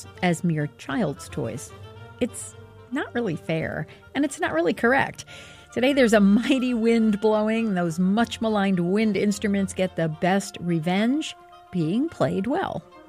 animals as mere child's toys. It's not really fair, and it's not really correct. Today there's a mighty wind blowing, and those much maligned wind instruments get the best revenge, being played well.